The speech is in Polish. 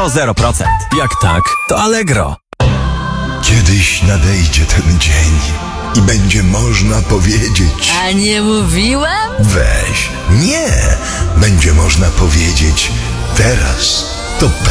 0%. Jak tak, to Allegro. Kiedyś nadejdzie ten dzień i będzie można powiedzieć: A nie mówiłam? weź, nie, będzie można powiedzieć: teraz to